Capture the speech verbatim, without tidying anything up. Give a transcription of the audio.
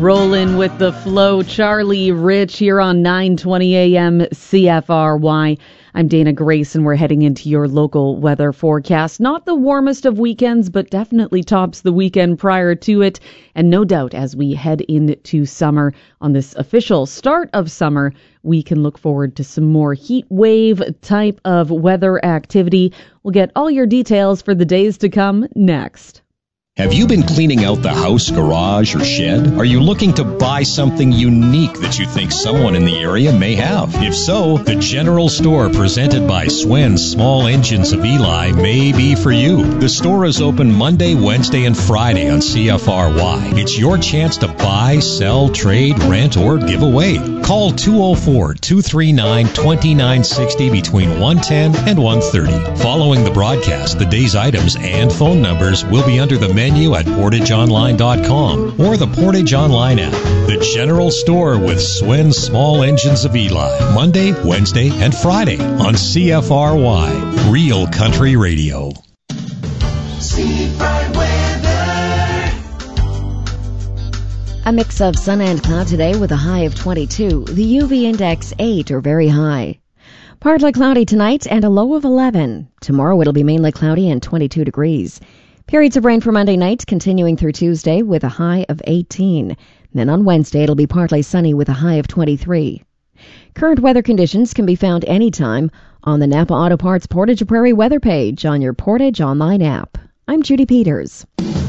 Rolling with the flow, Charlie Rich here on nine twenty a.m. C F R Y. I'm Dana Grace, and we're heading into your local weather forecast. Not the warmest of weekends, but definitely tops the weekend prior to it. And no doubt, as we head into summer, on this official start of summer, we can look forward to some more heat wave type of weather activity. We'll get all your details for the days to come next. Have you been cleaning out the house, garage, or shed? Are you looking to buy something unique that you think someone in the area may have? If so, the General Store presented by Swen's Small Engines of Eli may be for you. The store is open Monday, Wednesday, and Friday on C F R Y. It's your chance to buy, sell, trade, rent, or give away. Call two oh four, two three nine, two nine six oh between one ten and one thirty. Following the broadcast, the day's items and phone numbers will be under the menu at portage online dot com or the Portage Online app. The General Store with Swen's Small Engines of Eli. Monday, Wednesday, and Friday on C F R Y. Real Country Radio. Seafront weather. A mix of sun and cloud today with a high of twenty-two. The U V index eight or very high. Partly cloudy tonight and a low of eleven. Tomorrow it'll be mainly cloudy and twenty-two degrees. Periods of rain for Monday night continuing through Tuesday with a high of eighteen. Then on Wednesday it'll be partly sunny with a high of twenty-three. Current weather conditions can be found anytime on the Napa Auto Parts Portage Prairie weather page on your Portage Online app. I'm Judy Peters.